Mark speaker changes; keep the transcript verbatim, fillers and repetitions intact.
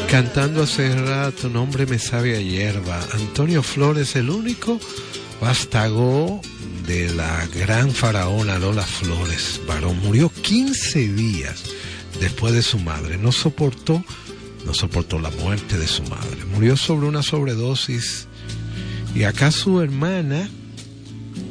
Speaker 1: Cantando hace rato, nombre me sabe a hierba. Antonio Flores, el único vástago de la gran faraona Lola Flores Barón. Murió quince días después de su madre. No soportó, no soportó la muerte de su madre. Murió sobre una sobredosis. Y acá su hermana,